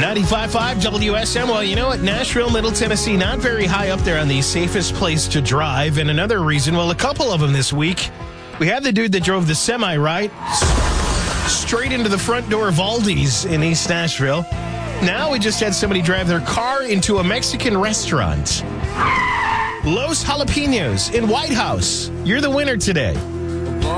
95.5 WSM. Well, you know what? Nashville, Middle Tennessee, not very high up there on the safest place to drive. And another reason, well, a couple of them this week. We had the dude that drove the semi, right? Straight into the front door of Aldi's in East Nashville. Now we just had somebody drive their car into a Mexican restaurant. Los Jalapenos in White House. You're the winner today.